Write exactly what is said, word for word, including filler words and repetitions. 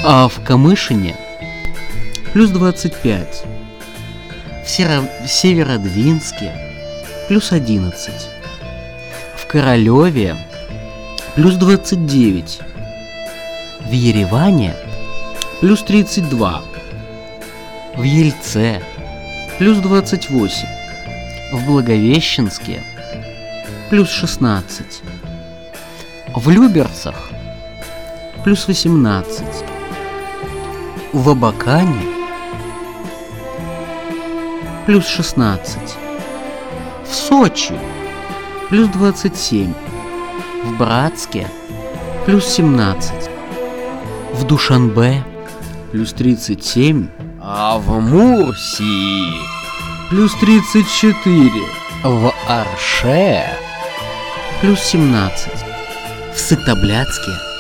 А в Камышине плюс двадцать пять. В, Серо... в Северодвинске плюс одиннадцать. В Королеве плюс двадцать девять. В Ереване плюс тридцать два. В Ельце плюс двадцать восемь. В Благовещенске плюс шестнадцать. В Люберцах плюс восемнадцать. В Абакане плюс шестнадцать. В Сочи плюс двадцать семь. В Братске плюс семнадцать. В Душанбе плюс тридцать семь. А в Мурсии плюс тридцать четыре. В Орше плюс семнадцать. В Сыктывкаре